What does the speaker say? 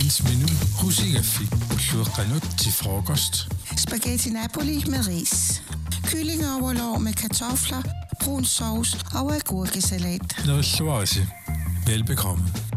Dagens menu. Husiga fik lueqanut til frokost. Spaghetti Napoli med ris. Kyllingoverlov med kartofler, brun sovs og agurkesalat. Noget sushi. Velbekomme.